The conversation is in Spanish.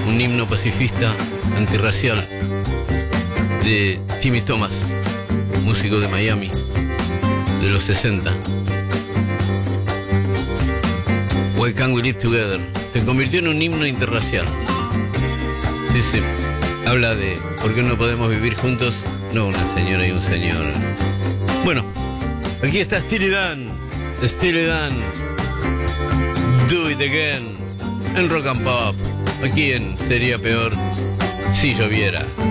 un himno pacifista, antirracial, de Timmy Thomas, músico de Miami, de los 60. Why Can't We Live Together? Se convirtió en un himno interracial. Sí, sí. Habla de por qué no podemos vivir juntos, no una señora y un señor. Bueno, aquí está Steely Dan, Do It Again, en Rock and Pop, aquí en Sería Peor Si Lloviera.